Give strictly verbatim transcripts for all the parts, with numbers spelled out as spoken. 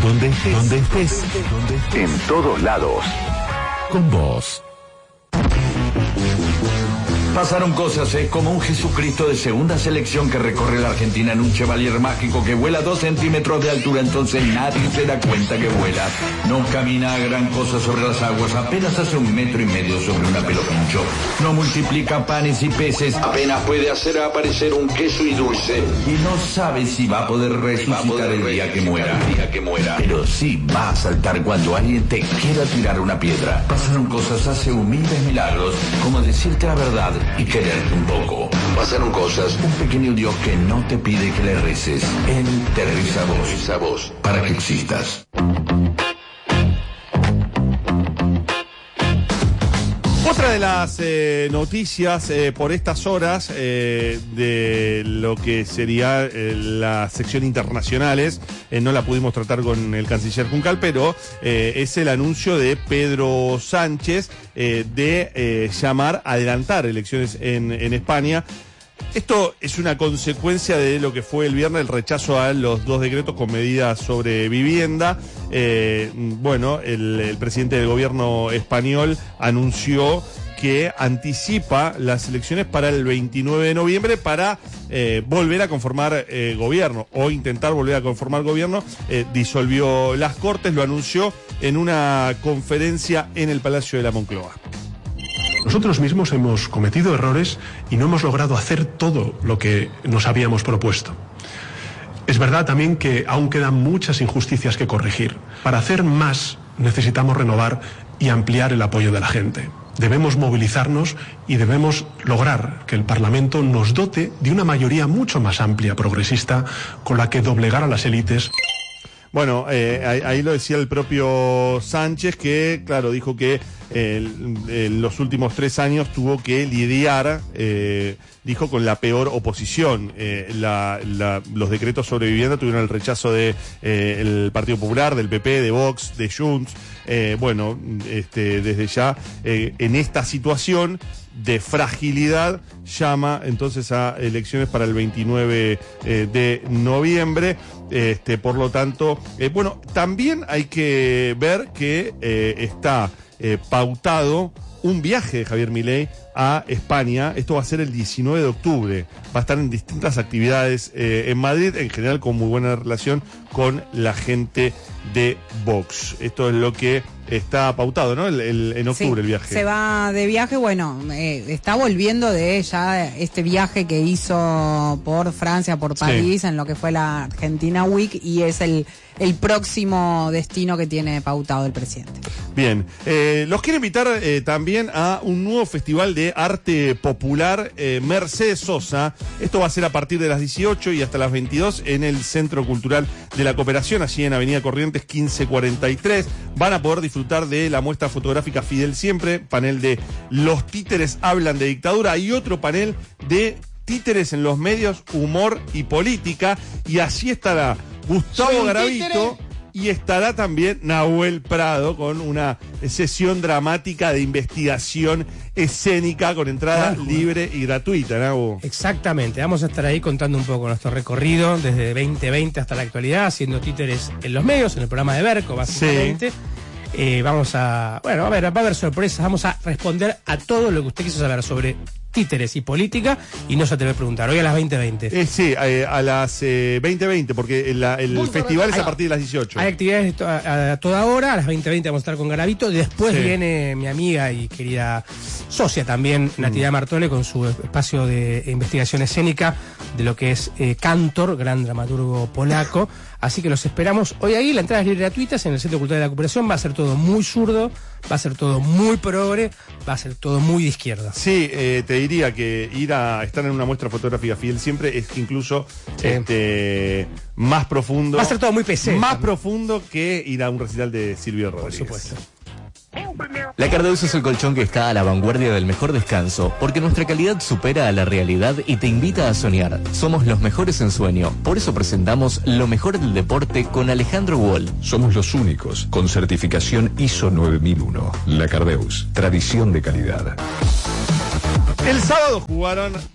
Donde estés, donde estés, donde estés. En todos lados. Con vos. Pasaron cosas, es como un Jesucristo de segunda selección que recorre la Argentina en un Chevalier mágico que vuela dos centímetros de altura, entonces nadie se da cuenta que vuela. No camina a gran cosa sobre las aguas, apenas hace un metro y medio sobre una pelopincho. No multiplica panes y peces, apenas puede hacer aparecer un queso y dulce. Y no sabe si va a poder resucitar, va a poder el día que muera, el día que muera. Pero sí va a saltar cuando alguien te quiera tirar una piedra. Pasaron cosas, hace humildes milagros, como decirte la verdad y quererte un poco. Pasaron cosas, un pequeño Dios que no te pide que le reces. Él te reza a vos, reza a vos, para que existas. Otra de las eh, noticias eh, por estas horas eh, de lo que sería eh, la sección internacionales, eh, no la pudimos tratar con el canciller Juncal, pero eh, es el anuncio de Pedro Sánchez eh, de eh, llamar a adelantar elecciones en, en España. Esto es una consecuencia de lo que fue el viernes el rechazo a los dos decretos con medidas sobre vivienda. Eh, bueno, el, el presidente del gobierno español anunció que anticipa las elecciones para el veintinueve de noviembre para eh, volver a conformar eh, gobierno o intentar volver a conformar gobierno. Eh, disolvió las Cortes, lo anunció en una conferencia en el Palacio de la Moncloa. Nosotros mismos hemos cometido errores y no hemos logrado hacer todo lo que nos habíamos propuesto. Es verdad también que aún quedan muchas injusticias que corregir. Para hacer más necesitamos renovar y ampliar el apoyo de la gente. Debemos movilizarnos y debemos lograr que el Parlamento nos dote de una mayoría mucho más amplia, progresista, con la que doblegar a las élites. Bueno, eh, ahí, ahí lo decía el propio Sánchez, que, claro, dijo que eh, en los últimos tres años tuvo que lidiar, eh, dijo, con la peor oposición. Eh, la, la, los decretos sobre vivienda tuvieron el rechazo de eh, el Partido Popular, del P P, de Vox, de Junts. Eh, bueno, este, desde ya, eh, en esta situación de fragilidad, llama entonces a elecciones para el veintinueve eh, de noviembre. Este, por lo tanto, eh, bueno, también hay que ver que eh, está eh, pautado un viaje de Javier Milei a España. Esto va a ser el diecinueve de octubre. Va a estar en distintas actividades eh, en Madrid, en general con muy buena relación con la gente de Vox. Esto es lo que está pautado, ¿no? El, el, en octubre, sí, el viaje. Se va de viaje, bueno, eh, está volviendo de ya este viaje que hizo por Francia, por París, sí, en lo que fue la Argentina Week, y es el, el próximo destino que tiene pautado el presidente. Bien, eh, los quiero invitar eh, también a un nuevo festival de arte popular, eh, Mercedes Sosa. Esto va a ser a partir de las dieciocho y hasta las veintidós en el Centro Cultural de la Cooperación, allí en Avenida Corrientes quince cuarenta y tres. Van a poder disfrutar de la muestra fotográfica Fidel Siempre, panel de Los títeres hablan de dictadura, y otro panel de títeres en los medios, humor y política. Y allí estará Gustavo Garavito y estará también Nahuel Prado con una sesión dramática de investigación escénica con entrada claro, libre y gratuita, ¿no? Exactamente, vamos a estar ahí contando un poco nuestro recorrido desde veinte veinte hasta la actualidad, haciendo títeres en los medios, en el programa de Berco, básicamente. Sí. Eh, vamos a, bueno, a ver, va a haber sorpresas, vamos a responder a todo lo que usted quiso saber sobre títeres y política y no se atreve a preguntar. Hoy a las veinte veinte. Eh, sí, eh, a las eh, veinte veinte, porque el, el festival es a partir de las dieciocho. Hay actividades a, a toda hora, a las veinte veinte vamos a estar con Garavito, después sí, viene mi amiga y querida socia también, mm. Natividad Martone, con su espacio de investigación escénica de lo que es eh, Cantor, gran dramaturgo polaco. Así que los esperamos hoy ahí. La entrada es libre y gratuita en el Centro Cultural de la Cooperación. Va a ser todo muy zurdo, va a ser todo muy progre, va a ser todo muy de izquierda. Sí, eh, te diría que ir a estar en una muestra fotográfica Fidel Siempre es incluso sí, este, más profundo. Va a ser todo muy P C. Más también profundo que ir a un recital de Silvio Rodríguez. Por supuesto. La Cardeus es el colchón que está a la vanguardia del mejor descanso, porque nuestra calidad supera a la realidad y te invita a soñar. Somos los mejores en sueño, por eso presentamos lo mejor del deporte con Alejandro Wall. Somos los únicos con certificación I S O nueve mil uno. La Cardeus, tradición de calidad. El sábado jugaron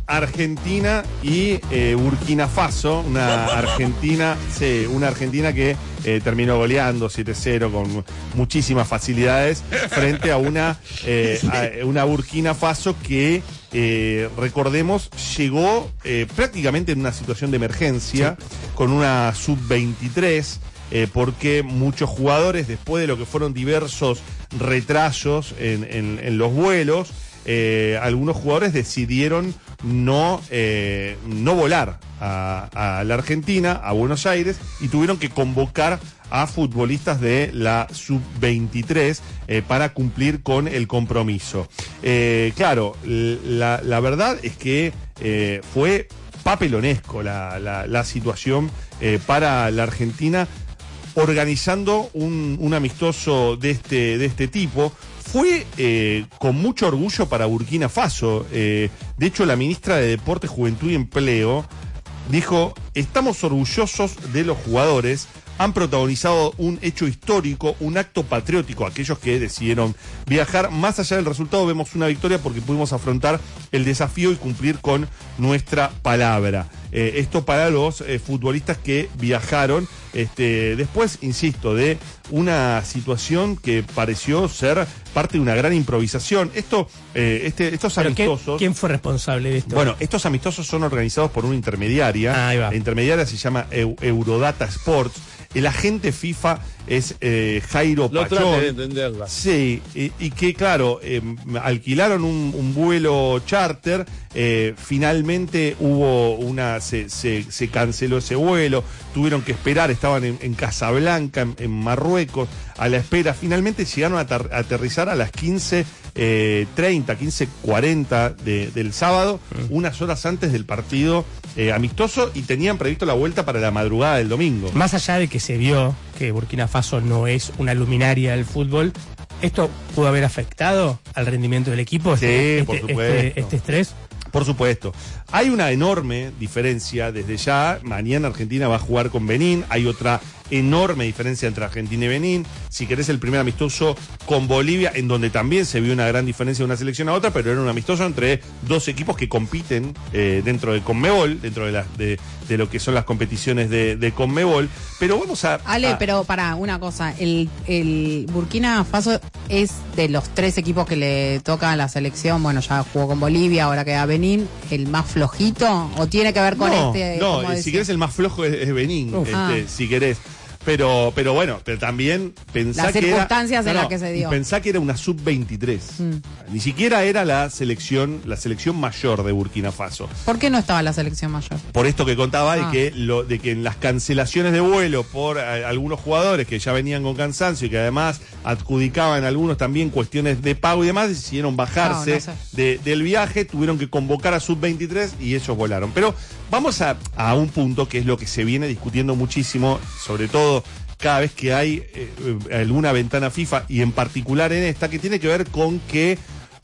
Argentina y eh, Burkina Faso, una Argentina, sí, una Argentina que eh, terminó goleando siete cero con muchísimas facilidades frente a una, eh, a una Burkina Faso que, eh, recordemos, llegó eh, prácticamente en una situación de emergencia, sí, con una sub veintitrés, eh, porque muchos jugadores, después de lo que fueron diversos retrasos en, en, en los vuelos, Eh, algunos jugadores decidieron no, eh, no volar a, a la Argentina, a Buenos Aires, y tuvieron que convocar a futbolistas de la sub veintitrés eh, para cumplir con el compromiso. Eh, claro, la, la verdad es que eh, fue papelonesco la, la, la situación eh, para la Argentina organizando un, un amistoso de este, de este tipo. Fue eh, con mucho orgullo para Burkina Faso. Eh, de hecho, la ministra de Deporte, Juventud y Empleo dijo: estamos orgullosos de los jugadores, han protagonizado un hecho histórico, un acto patriótico. Aquellos que decidieron viajar, más allá del resultado, vemos una victoria porque pudimos afrontar el desafío y cumplir con nuestra palabra. Eh, esto para los eh, futbolistas que viajaron, este, después, insisto, de una situación que pareció ser parte de una gran improvisación. Esto, eh, este, estos ¿Pero amistosos... qué, ¿Quién fue responsable de esto? Bueno, estos amistosos son organizados por una intermediaria. Ah, ahí va. La intermediaria se llama Eu- Eurodata Sports. El agente FIFA es eh, Jairo No Pachón. trate de entenderla. Sí, y, y que claro, eh, alquilaron un, un vuelo charter, eh, finalmente hubo una, se, se, se canceló ese vuelo, tuvieron que esperar, estaban en, en Casablanca, en, en Marruecos, a la espera, finalmente llegaron a, ater, a aterrizar a las quince treinta, quince cuarenta de, del sábado, mm. unas horas antes del partido eh, amistoso, y tenían previsto la vuelta para la madrugada del domingo. Más allá de que se vio que Burkina Faso no es una luminaria del fútbol, ¿esto pudo haber afectado al rendimiento del equipo? Sí, este, por este, supuesto. Este, este estrés. Por supuesto. Hay una enorme diferencia desde ya. Mañana Argentina va a jugar con Benín. Hay otra enorme diferencia entre Argentina y Benín. Si querés, el primer amistoso con Bolivia, en donde también se vio una gran diferencia de una selección a otra, pero era un amistoso entre dos equipos que compiten eh, dentro de Conmebol, dentro de, las, de, de lo que son las competiciones de, de Conmebol. Pero vamos a... Ale, a... pero para una cosa, el, el Burkina Faso es de los tres equipos que le toca a la selección, bueno, ya jugó con Bolivia, ahora queda Benín, ¿el más flojito? ¿O tiene que ver con no, este? No, como si decir? querés el más flojo es, es Benín, este, Ah. si querés. Pero, pero bueno, pero también pensá Las que era, circunstancias no, en no, las que se dio. y pensá que era una sub veintitrés. Mm. Ni siquiera era la selección, la selección mayor de Burkina Faso. ¿Por qué no estaba la selección mayor? Por esto que contaba Ah. de que lo, de que en las cancelaciones de vuelo por eh, algunos jugadores que ya venían con cansancio y que además adjudicaban algunos también cuestiones de pago y demás, decidieron bajarse No, no sé. de, del viaje, tuvieron que convocar a sub veintitrés y ellos volaron. Pero vamos a, a un punto que es lo que se viene discutiendo muchísimo, sobre todo cada vez que hay eh, alguna ventana FIFA, y en particular en esta, que tiene que ver con que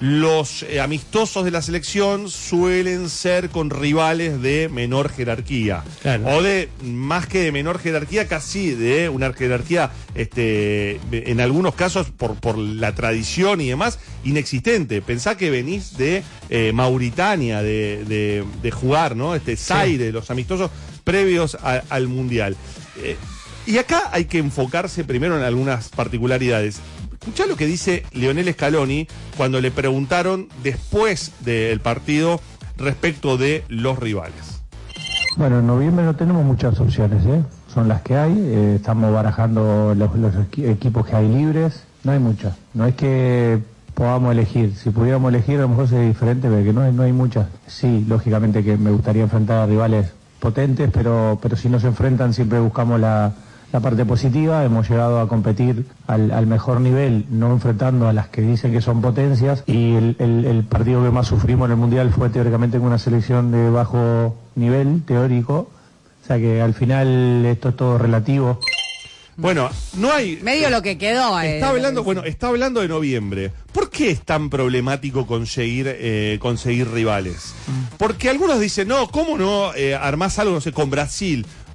los eh, amistosos de la selección suelen ser con rivales de menor jerarquía. Claro. O de, más que de menor jerarquía, casi de una jerarquía, este, en algunos casos, por, por la tradición y demás, inexistente. Pensá que venís de eh, Mauritania, de, de, de jugar, ¿no? Este Zaire, sí. Los amistosos previos a, al Mundial. Eh, Y acá hay que enfocarse primero en algunas particularidades. Escuchá lo que dice Lionel Scaloni cuando le preguntaron después del partido respecto de los rivales. Bueno, en noviembre no tenemos muchas opciones, ¿eh? Son las que hay. Eh, estamos barajando los, los equi- equipos que hay libres. No hay muchas. No es que podamos elegir. Si pudiéramos elegir, a lo mejor sería diferente, pero que no hay, no hay muchas. Sí, lógicamente que me gustaría enfrentar a rivales potentes, pero, pero si no se enfrentan siempre buscamos la... La parte positiva, hemos llegado a competir al, al mejor nivel, no enfrentando a las que dicen que son potencias, y el, el, el partido que más sufrimos en el Mundial fue teóricamente con una selección de bajo nivel teórico, o sea que al final esto es todo relativo. Bueno, no hay... Medio lo que quedó. eh, Está hablando, bueno, está hablando de noviembre. ¿Por qué es tan problemático conseguir eh, conseguir rivales? Porque algunos dicen, no, ¿cómo no eh, armás algo, no sé, con Brasil?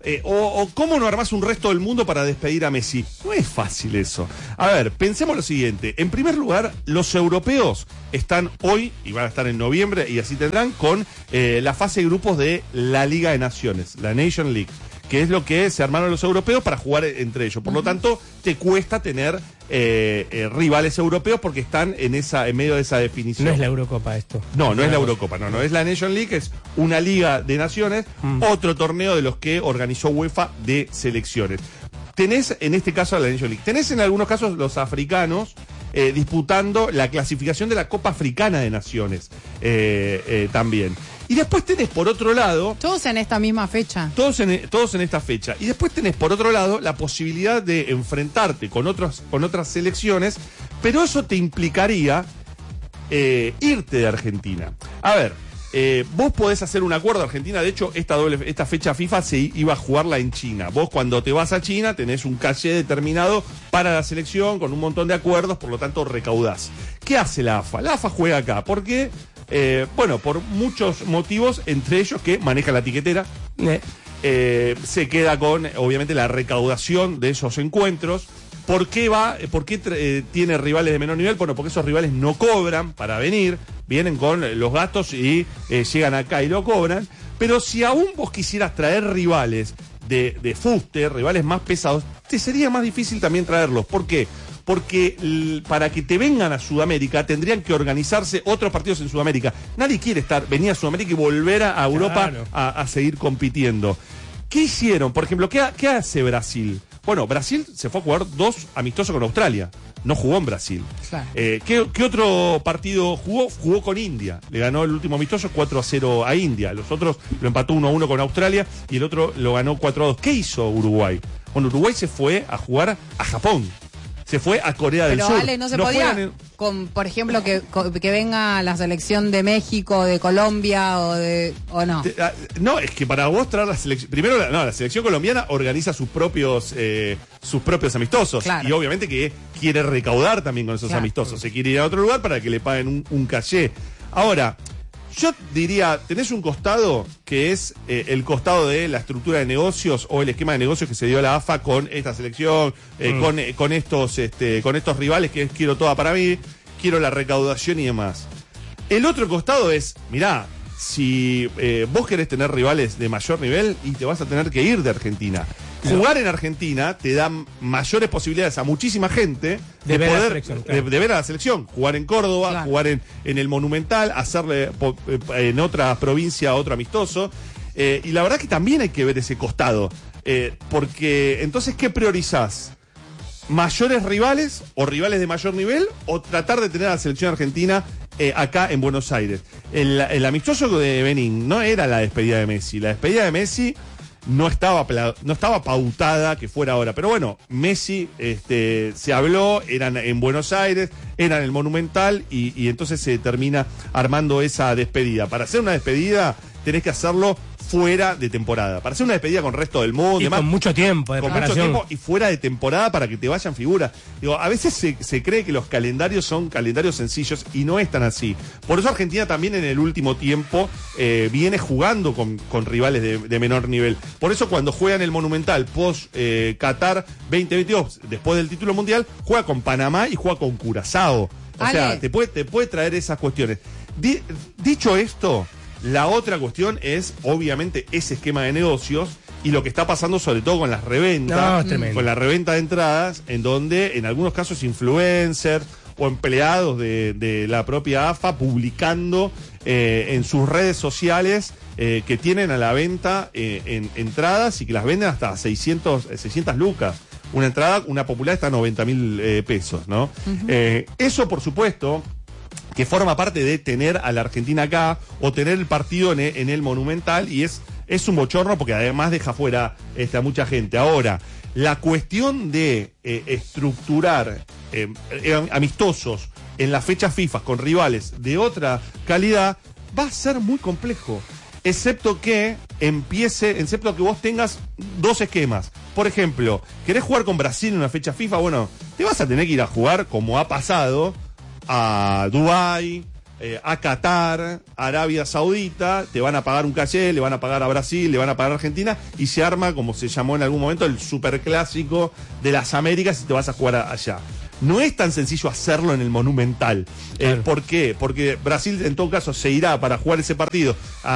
Eh, o, o cómo no armás un resto del mundo para despedir a Messi. No es fácil eso. A ver, pensemos lo siguiente. En primer lugar, los europeos están hoy, y van a estar en noviembre, y así tendrán, con eh, la fase de grupos de la Liga de Naciones, la Nation League, que es lo que se armaron los europeos para jugar entre ellos. Por lo tanto, te cuesta tener eh, eh, rivales europeos porque están en esa en medio de esa definición. No es la Eurocopa esto. No, no es la Eurocopa, no, no es la Nation League, es una liga de naciones, mm. otro torneo de los que organizó UEFA de selecciones. Tenés, en este caso, la Nation League. Tenés en algunos casos los africanos eh, disputando la clasificación de la Copa Africana de Naciones eh, eh, también. Y después tenés por otro lado... Todos en esta misma fecha. Todos en, todos en esta fecha. Y después tenés por otro lado la posibilidad de enfrentarte con, otros, con otras selecciones, pero eso te implicaría eh, irte de Argentina. A ver, eh, vos podés hacer un acuerdo. Argentina, de hecho, esta, doble, esta fecha FIFA se iba a jugarla en China. Vos cuando te vas a China tenés un caché determinado para la selección con un montón de acuerdos, por lo tanto recaudás. ¿Qué hace la A F A? La A F A juega acá. ¿Por qué? Eh, bueno, por muchos motivos, entre ellos que maneja la tiquetera, eh. Eh, se queda con, obviamente, la recaudación de esos encuentros. ¿Por qué va? ¿Por qué eh, tiene rivales de menor nivel? Bueno, porque esos rivales no cobran para venir, vienen con los gastos y eh, llegan acá y lo cobran. Pero si aún vos quisieras traer rivales de, de fuste, rivales más pesados, te sería más difícil también traerlos. ¿Por qué? Porque l- para que te vengan a Sudamérica tendrían que organizarse otros partidos en Sudamérica. Nadie quiere estar, venir a Sudamérica y volver a, a Europa Claro. a, a seguir compitiendo. ¿Qué hicieron? Por ejemplo, ¿qué, ha- qué hace Brasil? Bueno, Brasil se fue a jugar dos amistosos con Australia. No jugó en Brasil. Claro. Eh, ¿qué, ¿Qué otro partido jugó? Jugó con India. Le ganó el último amistoso cuatro a cero a India. Los otros lo empató uno a uno con Australia y el otro lo ganó cuatro a dos. ¿Qué hizo Uruguay? Bueno, Uruguay se fue a jugar a Japón. Se fue a Corea del Pero Sur. Ale, no se No podía, juegan en- con, por ejemplo, que, con- que venga la selección de México, de Colombia o de o no. Te- ah, No, es que para vos traer la selección. Primero, la, no, la selección colombiana organiza sus propios eh, sus propios amistosos. Claro. Y obviamente que quiere recaudar también con esos Claro. amistosos. Se quiere ir a otro lugar para que le paguen un, un caché. Ahora, yo diría, tenés un costado que es eh, el costado de la estructura de negocios o el esquema de negocios que se dio a la A F A con esta selección, eh, mm. con, eh, con, estos, este, con estos rivales que es quiero toda para mí, quiero la recaudación y demás. El otro costado es, mirá, si eh, vos querés tener rivales de mayor nivel y te vas a tener que ir de Argentina. Jugar en Argentina te da mayores posibilidades a muchísima gente de, De ver a la poder selección, claro. de, de ver a la selección, jugar en Córdoba, Claro. jugar en, en el Monumental, hacerle po- eh, en otra provincia otro amistoso. Eh, y la verdad que también hay que ver ese costado. Eh, porque entonces, ¿qué priorizás? ¿Mayores rivales o rivales de mayor nivel o tratar de tener a la selección argentina eh, acá en Buenos Aires? El, el amistoso de Benín no era la despedida de Messi. La despedida de Messi no estaba pla- no estaba pautada que fuera ahora. Pero bueno, Messi este, se habló, eran en Buenos Aires, eran en el Monumental y, y entonces se termina armando esa despedida. Para hacer una despedida tenés que hacerlo fuera de temporada. Para hacer una despedida con el resto del mundo. Y demás, con mucho tiempo de con mucho preparación. tiempo y fuera de temporada para que te vayan figuras. Digo, a veces se, se cree que los calendarios son calendarios sencillos y no es tan así. Por eso Argentina también en el último tiempo eh, viene jugando con, con rivales de, de menor nivel. Por eso cuando juega en el Monumental post eh, Qatar veinte veintidós, después del título mundial, juega con Panamá y juega con Curazao. O Ale. sea, te puede, te puede traer esas cuestiones. Di- dicho esto, la otra cuestión es, obviamente, ese esquema de negocios y lo que está pasando sobre todo con las reventas, No, es tremendo. con la reventa de entradas, en donde en algunos casos influencers o empleados de, de la propia A F A publicando eh, en sus redes sociales eh, que tienen a la venta eh, en, entradas y que las venden hasta seiscientas lucas. Una entrada, una popular está a noventa mil eh, pesos, ¿no? Uh-huh. Eh, eso, por supuesto, que forma parte de tener a la Argentina acá o tener el partido en, en el Monumental y es, es un bochorno porque además deja fuera este, a mucha gente. Ahora, la cuestión de eh, estructurar eh, eh, amistosos en las fechas FIFA con rivales de otra calidad va a ser muy complejo. Excepto que empiece, excepto que vos tengas dos esquemas. Por ejemplo, ¿querés jugar con Brasil en una fecha FIFA? Bueno, te vas a tener que ir a jugar, como ha pasado, a Dubái, eh, a Qatar, Arabia Saudita, te van a pagar un caché, le van a pagar a Brasil, le van a pagar a Argentina, y se arma, como se llamó en algún momento, el superclásico de las Américas, y te vas a jugar a, allá. No es tan sencillo hacerlo en el Monumental. Claro. Eh, ¿Por qué? Porque Brasil en todo caso se irá para jugar ese partido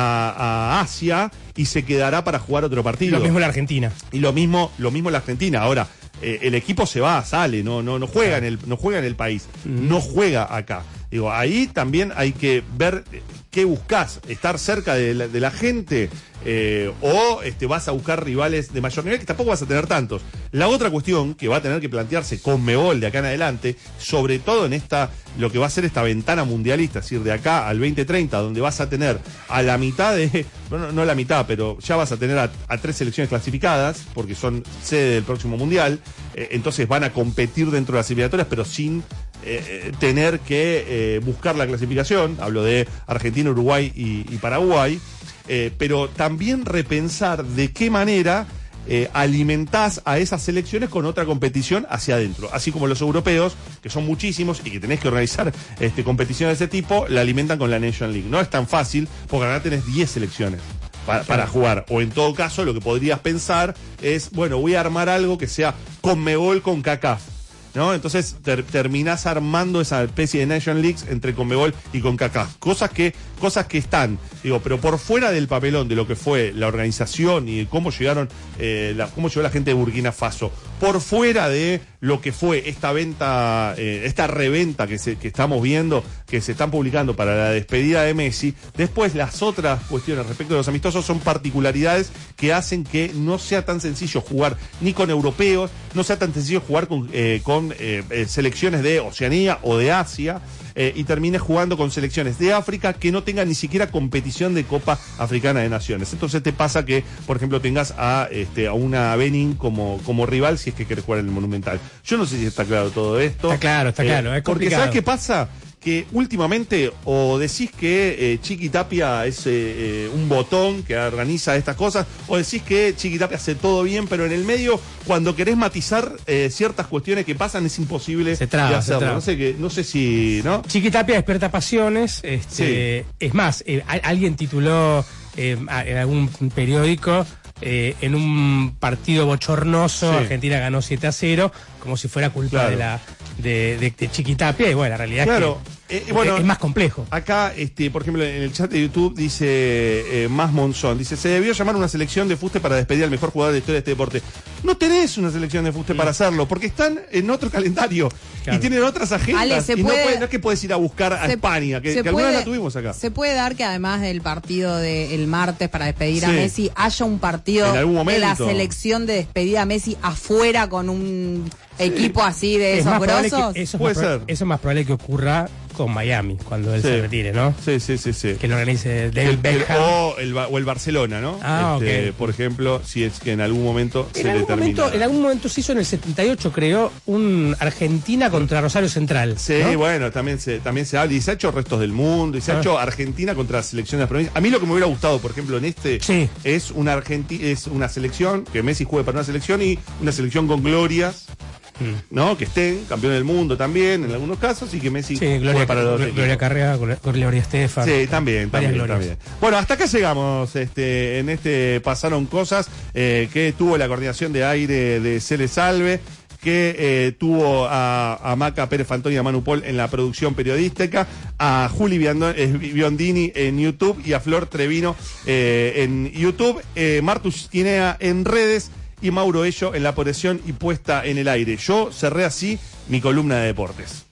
a, a Asia y se quedará para jugar otro partido. Lo mismo la Argentina. Y lo mismo, lo mismo la Argentina. Ahora, eh, el equipo se va, sale, no, no, no juega en el, no juega en el país, mm. no juega acá. Digo, ahí también hay que ver qué buscas, estar cerca de la, de la gente, eh, o este, vas a buscar rivales de mayor nivel, que tampoco vas a tener tantos. La otra cuestión que va a tener que plantearse Conmebol de acá en adelante, sobre todo en esta, lo que va a ser esta ventana mundialista, es decir, de acá al veinte treinta, donde vas a tener a la mitad de, no, no la mitad, pero ya vas a tener a, a tres selecciones clasificadas, porque son sede del próximo mundial, eh, entonces van a competir dentro de las eliminatorias, pero sin Eh, tener que eh, buscar la clasificación. Hablo de Argentina, Uruguay y, y Paraguay, eh, pero también repensar de qué manera eh, alimentás a esas selecciones con otra competición hacia adentro, así como los europeos, que son muchísimos y que tenés que organizar este, competiciones de ese tipo, la alimentan con la Nation League. No es tan fácil, porque acá tenés diez selecciones para, para jugar, o en todo caso lo que podrías pensar es, bueno, voy a armar algo que sea Conmebol con CACAF, ¿no? Entonces ter, terminás armando esa especie de Nation Leagues entre Conmebol y CONCACAF. Cosas que, cosas que están, digo, pero por fuera del papelón de lo que fue la organización y de cómo llegaron, eh, la, cómo llegó la gente de Burkina Faso, por fuera de lo que fue esta venta, eh, esta reventa que, se, que estamos viendo, que se están publicando para la despedida de Messi, después las otras cuestiones respecto de los amistosos son particularidades que hacen que no sea tan sencillo jugar ni con europeos, no sea tan sencillo jugar con, eh, con Eh, eh, selecciones de Oceanía o de Asia, eh, y termine jugando con selecciones de África que no tengan ni siquiera competición de Copa Africana de Naciones. Entonces te pasa que, por ejemplo, tengas a, este, a una Benin como, como rival si es que querés jugar en el Monumental. Yo no sé si está claro todo esto. Está claro, está eh, claro. Es porque complicado. ¿sabes qué pasa? Que últimamente o decís que eh, Chiqui Tapia es eh, eh, un botón que organiza estas cosas, o decís que Chiqui Tapia hace todo bien, pero en el medio, cuando querés matizar eh, ciertas cuestiones que pasan, es imposible se traba, de hacerlo. Se traba. No sé que, no sé si, ¿no? Chiqui Tapia despierta pasiones. Este, sí. Es más, eh, alguien tituló eh, en algún periódico. Eh, en un partido bochornoso, sí. Argentina ganó siete a cero, como si fuera culpa claro. de la de, de, de Chiqui Tapia, y bueno, la realidad claro. es que eh, bueno, es más complejo. Acá, este, por ejemplo, en el chat de YouTube dice eh, Más Monzón, dice, se debió llamar una selección de fuste para despedir al mejor jugador de la historia de este deporte. No tenés una selección de fuste mm. para hacerlo, porque están en otro calendario claro. y tienen otras agendas. Ale, se y puede, no, puede, no es que puedes ir a buscar a se, España, que, que alguna vez la tuvimos acá. Se puede dar que además del partido del martes para despedir sí. a Messi, haya un partido de la selección de despedida a Messi afuera con un sí. equipo así de es esos grosos. Eso puede ser. Eso es más probable que ocurra con Miami, cuando él sí. se retire, ¿no? Sí, sí, sí, sí. Que lo organice David Beckham. O el, o el Barcelona, ¿no? Ah, este, okay. Por ejemplo, si es que en algún momento en se algún le termina. Momento, en algún momento se hizo en el setenta y ocho, creó un Argentina contra Rosario Central. Sí, ¿no? Bueno, también se, también se habla, y se ha hecho restos del mundo, y se ah. ha hecho Argentina contra la selección de las provincias. A mí lo que me hubiera gustado, por ejemplo, en este, sí. es una Argentina, es una selección, que Messi juegue para una selección, y una selección con glorias, ¿no? Que estén, campeón del mundo también, en algunos casos, y que Messi sí, Gloria, para los Gloria, Gloria Carrea, Gloria Estefan. Sí, también, también, también. Bueno, hasta acá llegamos, este, en este Pasaron Cosas, eh, que tuvo la coordinación de aire de Cele Salve, que eh, tuvo a, a Maca Pérez Fantoni y a Manu Pol en la producción periodística, a Juli Biondini en YouTube y a Flor Trevino eh, en YouTube, eh, Martus Tinea en redes, y Mauro Ello en la posición y puesta en el aire. Yo cerré así mi columna de deportes.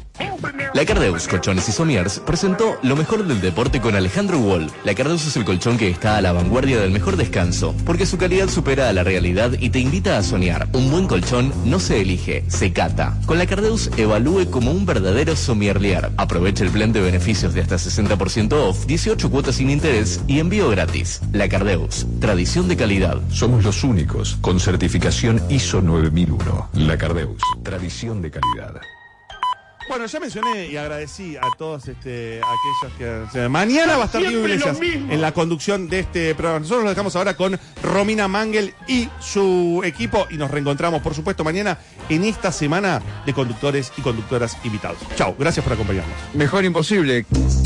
La Cardeus Colchones y Somiers presentó lo mejor del deporte con Alejandro Wall. La Cardeus es el colchón que está a la vanguardia del mejor descanso, porque su calidad supera a la realidad y te invita a soñar. Un buen colchón no se elige, se cata. Con la Cardeus evalúe como un verdadero sommelier. Aprovecha el plan de beneficios de hasta sesenta por ciento off, dieciocho cuotas sin interés y envío gratis. La Cardeus, tradición de calidad. Somos los únicos con certificación I S O nueve mil uno. La Cardeus, tradición de calidad. Bueno, ya mencioné y agradecí a todos este, aquellos que... O sea, mañana va a estar Diego Iglesias en la conducción de este programa. Nosotros lo dejamos ahora con Romina Mangel y su equipo, y nos reencontramos, por supuesto, mañana en esta semana de conductores y conductoras invitados. Chao, gracias por acompañarnos. Mejor imposible.